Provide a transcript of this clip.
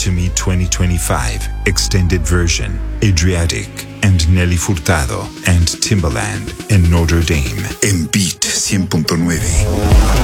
to Me 2025 Extended Version, Adriatic and Nelly Furtado and Timbaland en Notre Dame. En Beat 100.9.